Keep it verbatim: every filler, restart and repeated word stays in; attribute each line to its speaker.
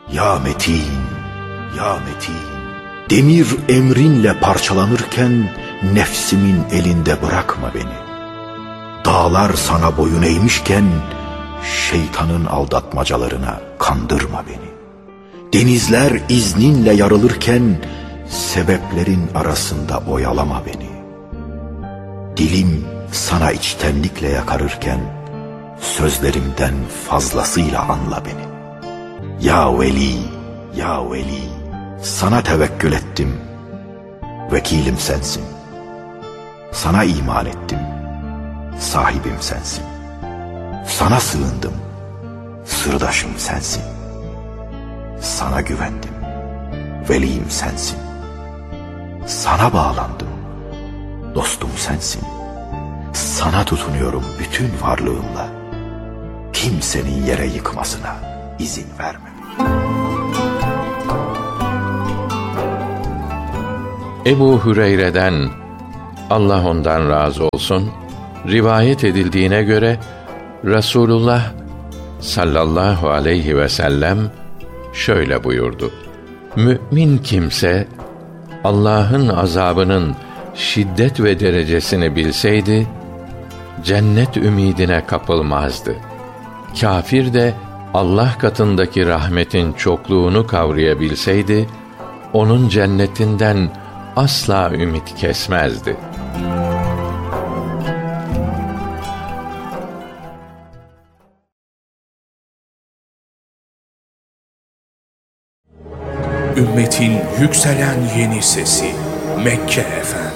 Speaker 1: Ya Metin, ya Metin, demir emrinle parçalanırken nefsimin elinde bırakma beni. Dağlar sana boyun eğmişken şeytanın aldatmacalarına kandırma beni. Denizler izninle yarılırken sebeplerin arasında oyalama beni. Dilim sana içtenlikle yakarırken sözlerimden fazlasıyla anla beni. Ya Veli, ya Veli, sana tevekkül ettim, vekilim sensin. Sana iman ettim, sahibim sensin. Sana sığındım, sırdaşım sensin. Sana güvendim, veliyim sensin. Sana bağlandım, dostum sensin. Sana tutunuyorum bütün varlığımla. Kimsenin yere yıkmasına izin verme.
Speaker 2: Ebu Hüreyre'den, Allah ondan razı olsun, rivayet edildiğine göre Resulullah sallallahu aleyhi ve sellem şöyle buyurdu: Mü'min kimse Allah'ın azabının şiddet ve derecesini bilseydi cennet ümidine kapılmazdı. Kafir de Allah katındaki rahmetin çokluğunu kavrayabilseydi onun cennetinden asla ümit kesmezdi.
Speaker 3: Ümmetin yükselen yeni sesi Mekke Efendi.